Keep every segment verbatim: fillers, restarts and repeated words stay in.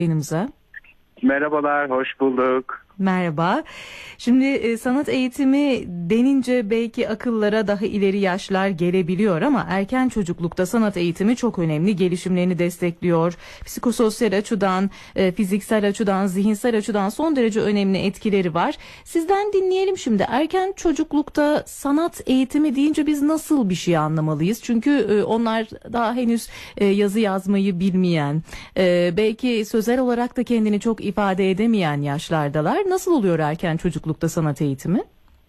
yayınımıza. Merhabalar, hoş bulduk. Merhaba. Şimdi e, sanat eğitimi denince belki akıllara daha ileri yaşlar gelebiliyor ama erken çocuklukta sanat eğitimi çok önemli. Gelişimlerini destekliyor. Psikososyal açıdan, e, fiziksel açıdan, zihinsel açıdan son derece önemli etkileri var. Sizden dinleyelim şimdi. Erken çocuklukta sanat eğitimi deyince biz nasıl bir şey anlamalıyız? Çünkü e, onlar daha henüz e, yazı yazmayı bilmeyen, e, belki sözel olarak da kendini çok ifade edemeyen yaşlardalar. Nasıl oluyor erken çocuklukta sanat eğitimi?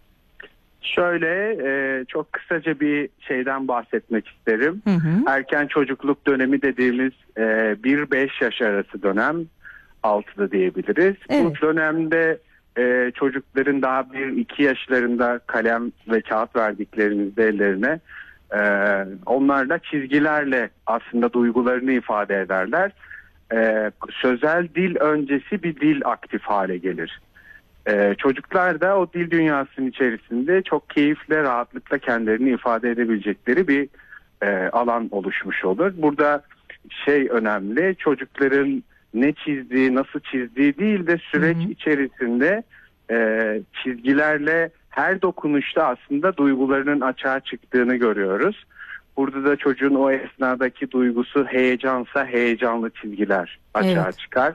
Şöyle e, çok kısaca bir şeyden bahsetmek isterim. Hı hı. Erken çocukluk dönemi dediğimiz e, bir beş yaş arası dönem, altıda diyebiliriz. Evet. Bu dönemde e, çocukların daha bir iki yaşlarında kalem ve kağıt verdiklerinizde ellerine e, onlarla çizgilerle aslında duygularını ifade ederler. E, sözel dil öncesi bir dil aktif hale gelir. Ee, çocuklar da o dil dünyasının içerisinde çok keyifle, rahatlıkla kendilerini ifade edebilecekleri bir e, alan oluşmuş olur. Burada şey önemli, çocukların ne çizdiği, nasıl çizdiği değil de süreç hı hı. içerisinde e, çizgilerle her dokunuşta aslında duygularının açığa çıktığını görüyoruz. Burada da çocuğun o esnadaki duygusu heyecansa heyecanlı çizgiler açığa evet. çıkar.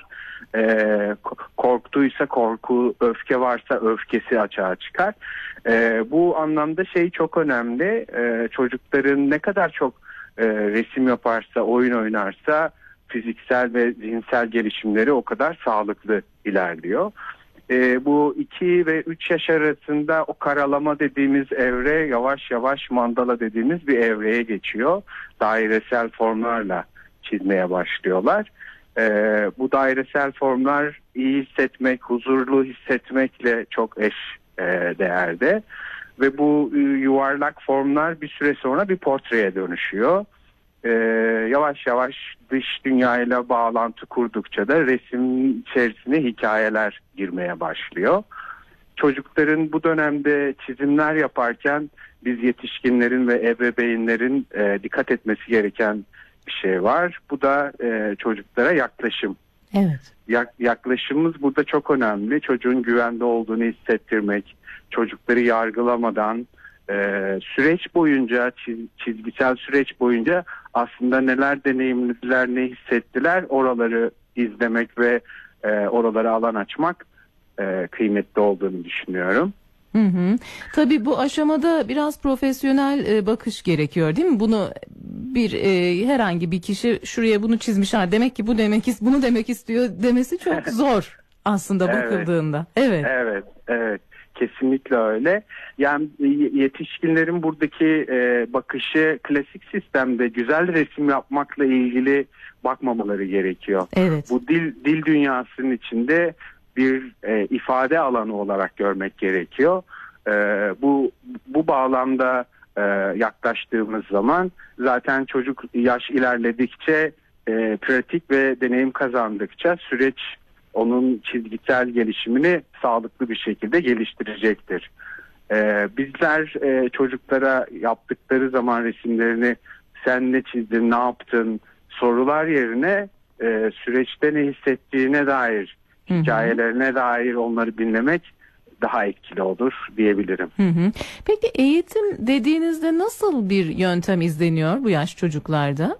Ee, korktuysa korku, öfke varsa öfkesi açığa çıkar. Ee, bu anlamda şey çok önemli. Ee, çocukların ne kadar çok e, resim yaparsa, oyun oynarsa fiziksel ve zihinsel gelişimleri o kadar sağlıklı ilerliyor. Ee, bu iki ve üç yaş arasında o karalama dediğimiz evre yavaş yavaş mandala dediğimiz bir evreye geçiyor. Dairesel formlarla çizmeye başlıyorlar. Ee, bu dairesel formlar iyi hissetmek, huzurlu hissetmekle çok eş e, değerde. Ve bu e, yuvarlak formlar bir süre sonra bir portreye dönüşüyor. Ee, yavaş yavaş dış dünyayla bağlantı kurdukça da resim içerisine hikayeler girmeye başlıyor. Çocukların bu dönemde çizimler yaparken biz yetişkinlerin ve ebeveynlerin e, dikkat etmesi gereken bir şey var. Bu da e, çocuklara yaklaşım. Evet. Ya, yaklaşımımız burada çok önemli. Çocuğun güvende olduğunu hissettirmek, çocukları yargılamadan Ee, süreç boyunca çiz, çizgisel süreç boyunca aslında neler deneyimlediler, ne hissettiler oraları izlemek ve e, oralara alan açmak e, kıymetli olduğunu düşünüyorum. Hı hı. Tabii bu aşamada biraz profesyonel e, bakış gerekiyor değil mi? Bunu bir e, herhangi bir kişi şuraya bunu çizmiş ha demek ki bu demek bunu demek istiyor demesi çok zor aslında bakıldığında. Evet. Evet, evet. Kesinlikle öyle. Yani yetişkinlerin buradaki e, bakışı klasik sistemde güzel resim yapmakla ilgili bakmamaları gerekiyor. Evet. Bu dil dil dünyasının içinde bir e, ifade alanı olarak görmek gerekiyor. E, bu bu bağlamda e, yaklaştığımız zaman zaten çocuk yaş ilerledikçe e, pratik ve deneyim kazandıkça süreç onun çizgisel gelişimini sağlıklı bir şekilde geliştirecektir. Ee, bizler e, çocuklara yaptıkları zaman resimlerini sen ne çizdin, ne yaptın sorular yerine e, süreçte ne hissettiğine dair, hı hı. hikayelerine dair onları dinlemek daha etkili olur diyebilirim. Hı hı. Peki eğitim dediğinizde nasıl bir yöntem izleniyor bu yaş çocuklarda?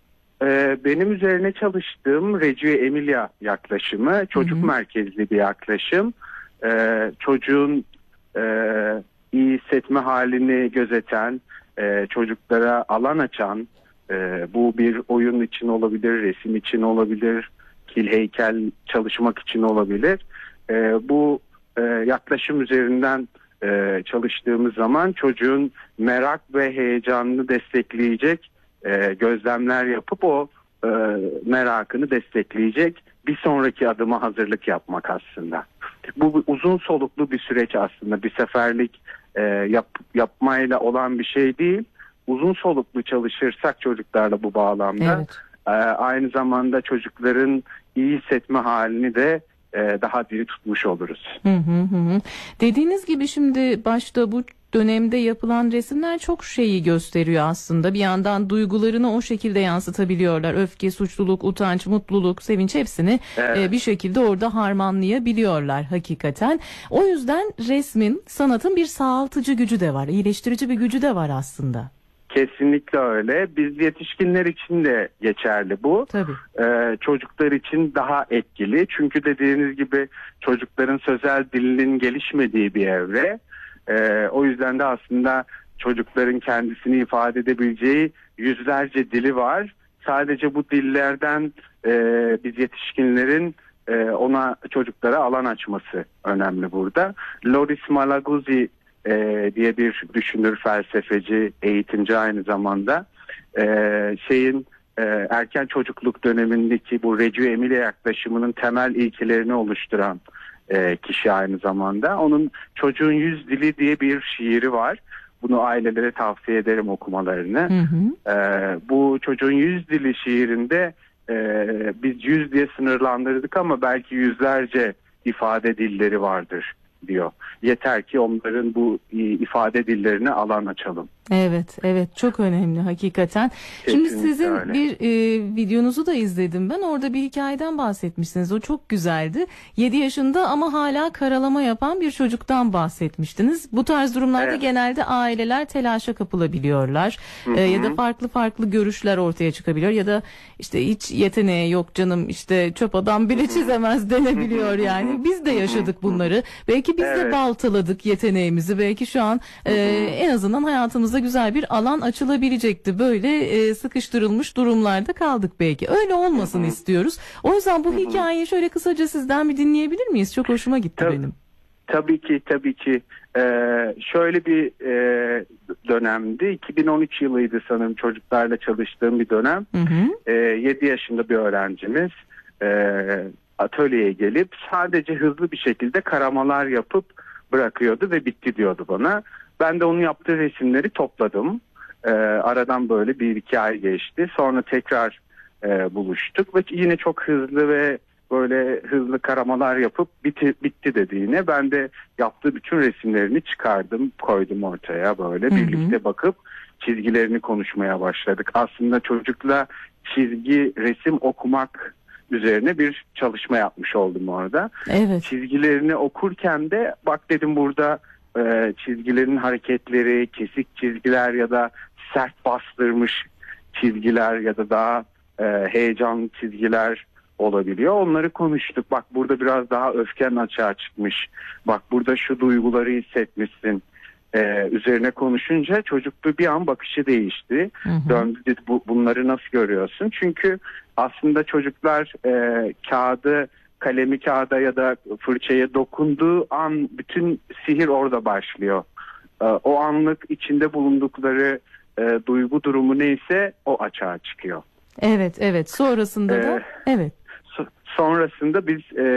Benim üzerine çalıştığım Reggio Emilia yaklaşımı çocuk hı hı. merkezli bir yaklaşım. Ee, çocuğun e, iyi hissetme halini gözeten, e, çocuklara alan açan, e, bu bir oyun için olabilir, resim için olabilir, kil heykel çalışmak için olabilir. E, bu e, yaklaşım üzerinden e, çalıştığımız zaman çocuğun merak ve heyecanını destekleyecek E, gözlemler yapıp o e, merakını destekleyecek bir sonraki adıma hazırlık yapmak aslında. Bu uzun soluklu bir süreç aslında. Bir seferlik e, yap, yapmayla olan bir şey değil. Uzun soluklu çalışırsak çocuklarla bu bağlamda evet. e, aynı zamanda çocukların iyi hissetme halini de e, daha diri tutmuş oluruz. Hı hı hı. Dediğiniz gibi şimdi başta bu dönemde yapılan resimler çok şeyi gösteriyor aslında. Bir yandan duygularını o şekilde yansıtabiliyorlar. Öfke, suçluluk, utanç, mutluluk, sevinç hepsini Evet. e, bir şekilde orada harmanlayabiliyorlar hakikaten. O yüzden resmin, sanatın bir sağaltıcı gücü de var. İyileştirici bir gücü de var aslında. Kesinlikle öyle. Biz yetişkinler için de geçerli bu. Tabii. Ee, çocuklar için daha etkili. Çünkü dediğiniz gibi çocukların sözel dilinin gelişmediği bir evre. Ee, o yüzden de aslında çocukların kendisini ifade edebileceği yüzlerce dili var. Sadece bu dillerden e, biz yetişkinlerin e, ona çocuklara alan açması önemli burada. Loris Malaguzzi e, diye bir düşünür, felsefeci, eğitimci aynı zamanda e, şeyin e, erken çocukluk dönemindeki bu Reggio Emilia yaklaşımının temel ilkelerini oluşturan e, kişi aynı zamanda. Onun Çocuğun Yüz Dili diye bir şiiri var. Bunu ailelere tavsiye ederim okumalarını. Hı hı. E, bu Çocuğun Yüz Dili şiirinde e, biz yüz diye sınırlandırdık ama belki yüzlerce ifade dilleri vardır diyor. Yeter ki onların bu ifade dillerine alan açalım. Evet, evet, çok önemli hakikaten. Kesinlikle. Şimdi sizin öyle. bir e, videonuzu da izledim ben. Orada bir hikayeden bahsetmişsiniz. O çok güzeldi. yedi yaşında ama hala karalama yapan bir çocuktan bahsetmiştiniz. Bu tarz durumlarda Evet. genelde aileler telaşa kapılabiliyorlar. E, ya da farklı farklı görüşler ortaya çıkabiliyor. Ya da işte hiç yeteneği yok canım, işte çöp adam bile çizemez denebiliyor yani. Biz de yaşadık bunları. Belki biz Evet. de baltaladık yeteneğimizi. Belki şu an e, en azından hayatımızda güzel bir alan açılabilecekti. Böyle e, sıkıştırılmış durumlarda kaldık belki. Öyle olmasını Hı-hı. istiyoruz. O yüzden bu Hı-hı. hikayeyi şöyle kısaca sizden bir dinleyebilir miyiz? Çok hoşuma gitti Tab- benim. Tabii ki, tabii ki. Ee, şöyle bir e, dönemdi. iki bin on üç yılıydı sanırım, çocuklarla çalıştığım bir dönem. Ee, yedi yaşında bir öğrencimiz e, atölyeye gelip sadece hızlı bir şekilde karamalar yapıp bırakıyordu ve bitti diyordu bana. Ben de onun yaptığı resimleri topladım. Ee, aradan böyle bir iki ay geçti. Sonra tekrar e, buluştuk ve yine çok hızlı ve böyle hızlı karamalar yapıp bitti, bitti dediğine ben de yaptığı bütün resimlerini çıkardım, koydum ortaya böyle. Hı hı. Birlikte bakıp çizgilerini konuşmaya başladık. Aslında çocukla çizgi, resim okumak üzerine bir çalışma yapmış oldum orada. Evet. Çizgilerini okurken de bak dedim, burada e, çizgilerin hareketleri, kesik çizgiler ya da sert bastırmış çizgiler ya da daha e, heyecanlı çizgiler olabiliyor. Onları konuştuk. Bak burada biraz daha öfken açığa çıkmış. Bak burada şu duyguları hissetmişsin. Ee, üzerine konuşunca çocuk bir an bakışı değişti. Hı hı. Döndü dedi, bu, bunları nasıl görüyorsun? Çünkü aslında çocuklar e, kağıdı, kalemi kağıda ya da fırçaya dokunduğu an bütün sihir orada başlıyor. E, o anlık içinde bulundukları e, duygu durumu neyse o açığa çıkıyor. Evet, evet. Sonrasında ee, da evet. Sonrasında biz e,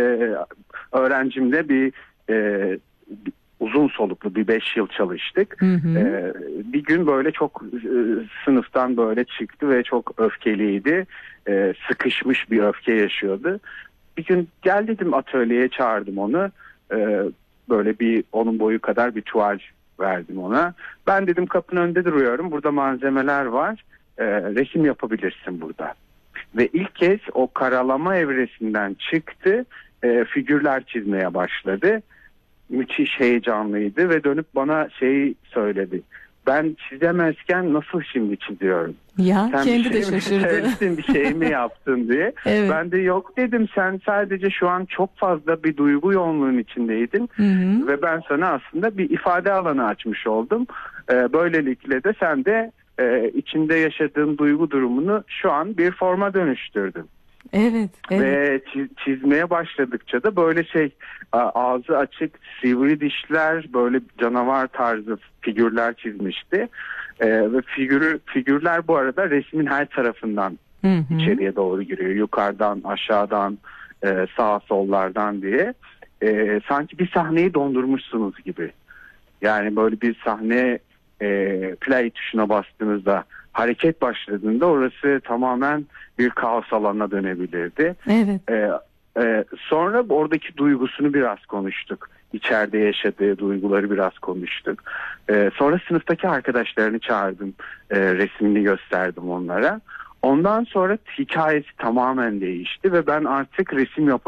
öğrencimle bir e, uzun soluklu bir beş yıl çalıştık. Hı hı. E, bir gün böyle çok e, sınıftan böyle çıktı ve çok öfkeliydi. E, sıkışmış bir öfke yaşıyordu. Bir gün gel dedim, atölyeye çağırdım onu. E, böyle bir onun boyu kadar bir tuval verdim ona. Ben dedim kapının önünde duruyorum. Burada malzemeler var. E, resim yapabilirsin burada. Ve ilk kez o karalama evresinden çıktı, e, figürler çizmeye başladı. Müthiş heyecanlıydı ve dönüp bana şey söyledi. Ben çizemezken nasıl şimdi çiziyorum? Ya sen kendi şey de şaşırdı. Sen bir şey mi yaptın diye. Evet. Ben de yok dedim, sen sadece şu an çok fazla bir duygu yoğunluğun içindeydin. Hı hı. Ve ben sana aslında bir ifade alanı açmış oldum. E, böylelikle de sen de Ee, içinde yaşadığın duygu durumunu şu an bir forma dönüştürdün. Evet, evet. Ve çiz, çizmeye başladıkça da böyle şey, ağzı açık, sivri dişler, böyle canavar tarzı figürler çizmişti. Ee, ve figürü, figürler bu arada resmin her tarafından hı hı. içeriye doğru giriyor. Yukarıdan, aşağıdan, e, sağa sollardan diye. E, sanki bir sahneyi dondurmuşsunuz gibi. Yani böyle bir sahne, E, play tuşuna bastığınızda hareket başladığında orası tamamen bir kaos alanına dönebilirdi. Evet. E, Ee, sonra oradaki duygusunu biraz konuştuk. İçeride yaşadığı duyguları biraz konuştuk. Ee, sonra sınıftaki arkadaşlarını çağırdım. Ee, resmini gösterdim onlara. Ondan sonra hikayesi tamamen değişti ve ben artık resim yap